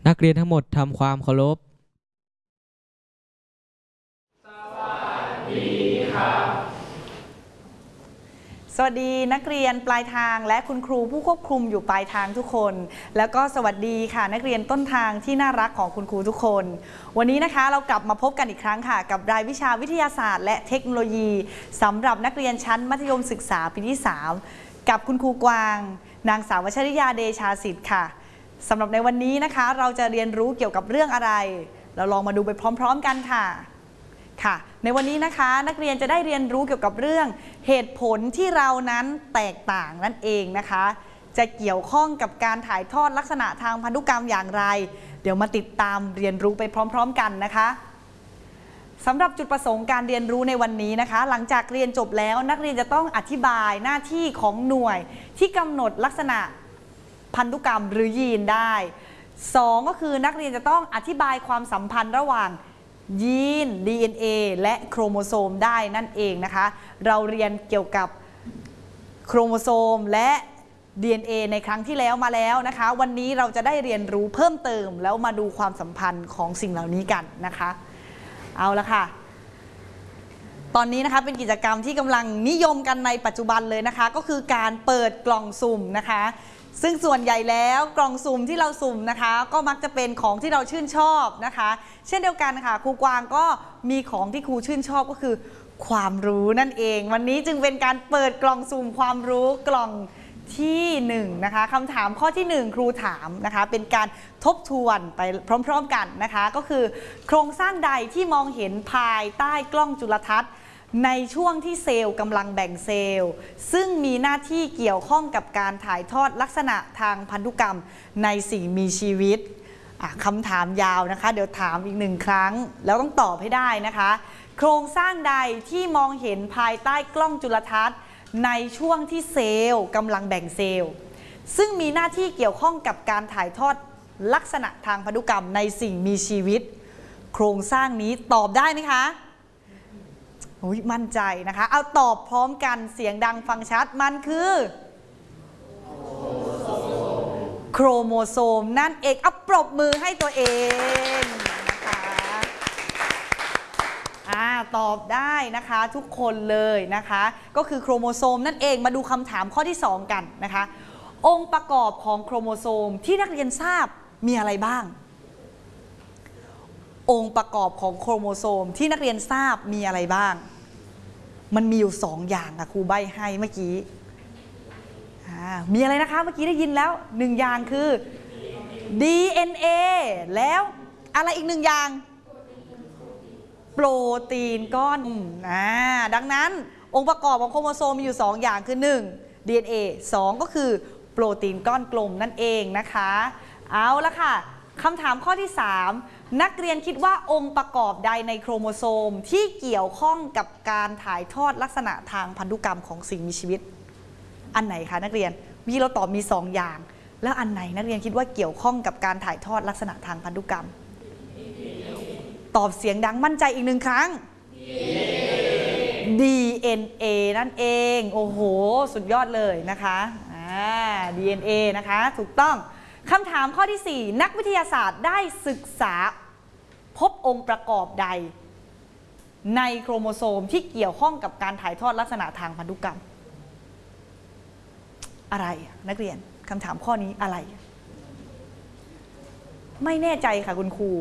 นักเรียนทั้งหมดทำความเคารพสวัสดีนักเรียนปลายทางและคุณครูผู้ควบคุมอยู่ปลายทางทุกคนแล้วก็สวัสดีค่ะนักเรียนต้นทางที่น่ารักของคุณครูทุกคนวันนี้นะคะเรากลับมาพบกันอีกครั้งค่ะกับรายวิชาวิทยาศาสตร์และเทคโนโลยีสำหรับนักเรียนชั้นมัธยมศึกษาปีที่3กับคุณครูกวางนางสาววชริยาเดชาสิทธิ์ค่ะสำหรับในวันนี้นะคะเราจะเรียนรู้เกี่ยวกับเรื่องอะไรเราลองมาดูไปพร้อมๆกันค่ะในวันนี้นะคะนักเรียนจะได้เรียนรู้เกี่ยวกับเรื่องเหตุผลที่เรานั้นแตกต่างนั่นเองนะคะจะเกี่ยวข้องกับการถ่ายทอดลักษณะทางพันธุกรรมอย่างไรเดี๋ยวมาติดตามเรียนรู้ไปพร้อมๆกันนะคะสำหรับจุดประสงค์การเรียนรู้ในวันนี้นะคะหลังจากเรียนจบแล้วนักเรียนจะต้องอธิบายหน้าที่ของหน่วยที่กำหนดลักษณะพันธุกรรมหรือยีนได้2ก็คือนักเรียนจะต้องอธิบายความสัมพันธ์ระหว่างยีน DNA และโครโมโซมได้นั่นเองนะคะเราเรียนเกี่ยวกับโครโมโซมและ DNA ในครั้งที่แล้วมาแล้วนะคะวันนี้เราจะได้เรียนรู้เพิ่มเติมแล้วมาดูความสัมพันธ์ของสิ่งเหล่านี้กันนะคะเอาละค่ะตอนนี้นะคะเป็นกิจกรรมที่กำลังนิยมกันในปัจจุบันเลยนะคะก็คือการเปิดกล่องสุ่มนะคะซึ่งส่วนใหญ่แล้วกล่องสุ่มที่เราสุ่มนะคะก็มักจะเป็นของที่เราชื่นชอบนะคะเช่นเดียวกันค่ะครูกวางก็มีของที่ครูชื่นชอบก็คือความรู้นั่นเองวันนี้จึงเป็นการเปิดกล่องสุ่มความรู้กล่องที่1นะคะคำถามข้อที่1ครูถามนะคะเป็นการทบทวนไปพร้อมๆกันนะคะก็คือโครงสร้างใดที่มองเห็นภายใต้กล้องจุลทรรศน์ในช่วงที่เซลล์กำลังแบ่งเซลล์ซึ่งมีหน้าที่เกี่ยวข้องกับการถ่ายทอดลักษณะทางพันธุกรรมในสิ่งมีชีวิตคำถามยาวนะคะเดี๋ยวถามอีก1ครั้งแล้วต้องตอบให้ได้นะคะโครงสร้างใดที่มองเห็นภายใต้กล้องจุลทรรศน์ในช่วงที่เซลล์กำลังแบ่งเซลล์ซึ่งมีหน้าที่เกี่ยวข้องกับการถ่ายทอดลักษณะทางพันธุกรรมในสิ่งมีชีวิตโครงสร้างนี้ตอบได้ไหมคะมั่นใจนะคะเอาตอบพร้อมกันเสียงดังฟังชัดมันคือโครโมโซมนั่นเองเอาปรบมือให้ตัวเองนะคะตอบได้นะคะทุกคนเลยนะคะก็คือโครโมโซมนั่นเองมาดูคำถามข้อที่2กันนะคะองค์ประกอบของโครโมโซมที่นักเรียนทราบมีอะไรบ้างองค์ประกอบของโครโมโซมที่นักเรียนทราบมีอะไรบ้างมันมีอยู่2อย่างค่ะครูใบ้ให้เมื่อกี้มีอะไรนะคะเมื่อกี้ได้ยินแล้ว1อย่างคือ DNA แล้วอะไรอีก1อย่างโปรตีนก้อนดังนั้นองค์ประกอบของโครโมโซมมีอยู่2อย่างคือ1 DNA 2ก็คือโปรตีนก้อนกลมนั่นเองนะคะเอาละค่ะคำถามข้อที่3นักเรียนคิดว่าองค์ประกอบใดในโครโมโซมที่เกี่ยวข้องกับการถ่ายทอดลักษณะทางพันธุกรรมของสิ่งมีชีวิตอันไหนคะนักเรียนวิเราตอบมี2อย่างแล้วอันไหนนักเรียนคิดว่าเกี่ยวข้องกับการถ่ายทอดลักษณะทางพันธุกรรมตอบเสียงดังมั่นใจอีก1ครั้ง DNA นั่นเองโอ้โหสุดยอดเลยนะคะDNA นะคะถูกต้องคำถามข้อที่4นักวิทยาศาสตร์ได้ศึกษาพบองค์ประกอบใดในโครโมโซมที่เกี่ยวข้องกับการถ่ายทอดลักษณะทางพันธุกรรมอะไรนักเรียนคำถามข้อนี้อะไรไม่แน่ใจค่ะคุณครู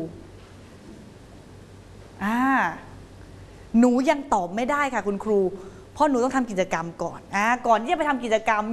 หนูยังตอบไม่ได้ค่ะคุณครูเพราะหนูต้องทำกิจกรรมก่อนก่อนที่จะไปทำกิจกรรม